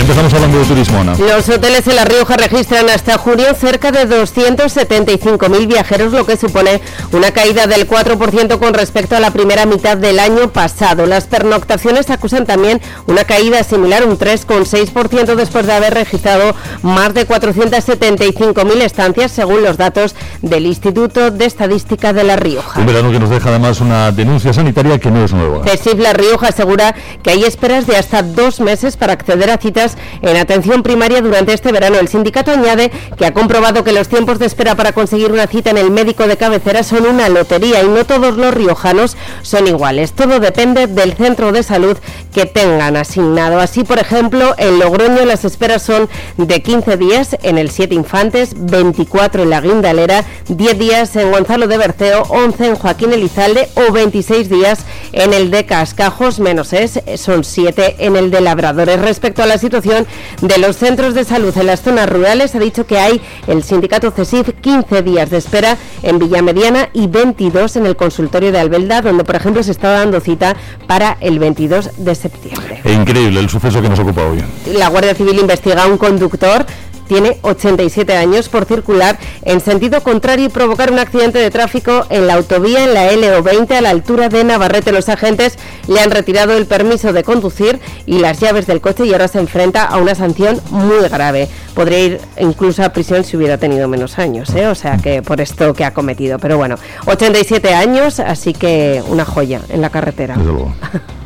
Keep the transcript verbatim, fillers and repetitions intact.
Empezamos hablando de turismo, Ana. Los hoteles en La Rioja registran hasta junio cerca de doscientos setenta y cinco mil viajeros, lo que supone una caída del cuatro por ciento con respecto a la primera mitad del año pasado. Las pernoctaciones acusan también una caída similar, un tres coma seis por ciento, después de haber registrado más de cuatrocientos setenta y cinco mil estancias, según los datos del Instituto de Estadística de La Rioja. Un verano que nos deja además una denuncia sanitaria que no es nueva. CESIF La Rioja asegura que hay esperas de hasta dos meses para acceder a citas en atención primaria durante este verano. El sindicato añade que ha comprobado que los tiempos de espera para conseguir una cita en el médico de cabecera son una lotería y no todos los riojanos son iguales. Todo depende del centro de salud que tengan asignado. Así, por ejemplo, en Logroño las esperas son de quince días en el Siete Infantes, veinticuatro en la Guindalera, diez días en Gonzalo de Berceo, once en Joaquín Elizalde o veintiséis días en el de Cascajos, menos es, son siete en el de Labradores. Respecto a la situación de los centros de salud en las zonas rurales, ha dicho que hay el sindicato CESIF quince días de espera en Villamediana y veintidós en el consultorio de Albelda, donde por ejemplo se está dando cita para el veintidós de septiembre. Increíble el suceso que nos ocupa hoy. La Guardia Civil investiga a un conductor. Tiene ochenta y siete años por circular en sentido contrario y provocar un accidente de tráfico en la autovía en la L O veinte a la altura de Navarrete. Los agentes le han retirado el permiso de conducir y las llaves del coche y ahora se enfrenta a una sanción muy grave. Podría ir incluso a prisión si hubiera tenido menos años, ¿eh? O sea que por esto que ha cometido. Pero bueno, ochenta y siete años, así que una joya en la carretera. Desde luego.